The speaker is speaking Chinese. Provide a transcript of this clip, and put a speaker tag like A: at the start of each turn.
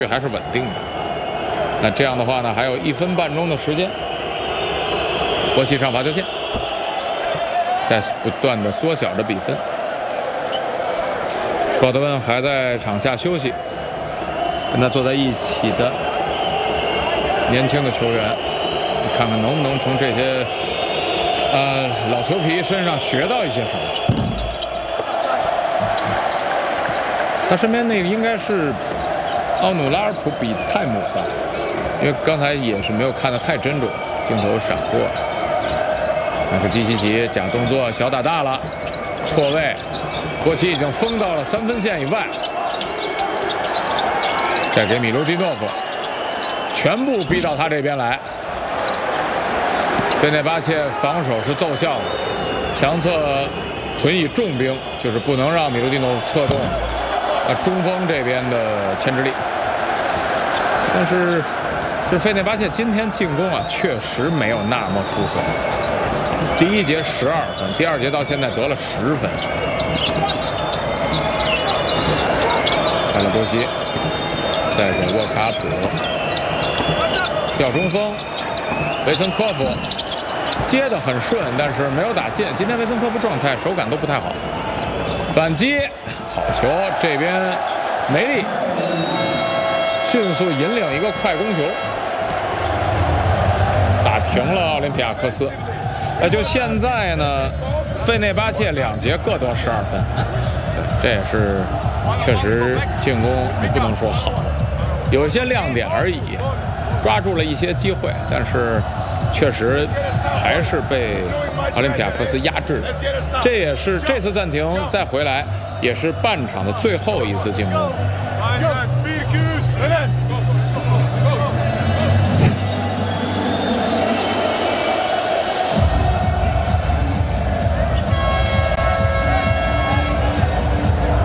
A: 还是稳定的。那这样的话呢，还有1分半钟的时间，国际上罚球线，在不断的缩小着比分。高德温还在场下休息，跟他坐在一起的年轻的球员，看看能不能从这些老球皮身上学到一些什么。他身边那个应该是奥努拉尔普比泰姆吧，因为刚才也是没有看得太真准，镜头闪过。那个基奇奇假动作小打大了，错位，国旗已经封到了3分线以外。再给米卢基诺夫，全部逼到他这边来。费内巴切防守是奏效的，强侧屯以重兵，就是不能让米卢基诺夫策动中锋这边的牵制力。但是这费内巴切今天进攻确实没有那么出色。第1节12分，第2节到现在得了10分。卡勒多西再给沃卡普吊中锋，维森科夫接得很顺，但是没有打进。今天维森科夫状态手感都不太好。反击好球，这边梅利迅速引领一个快攻球，打停了奥林匹亚科斯。那就现在呢，费内巴切2节各得12分，这也是确实进攻你不能说好，有一些亮点而已，抓住了一些机会，但是确实还是被奥林匹亚科斯压制的。这也是这次暂停再回来，也是半场的最后一次进攻。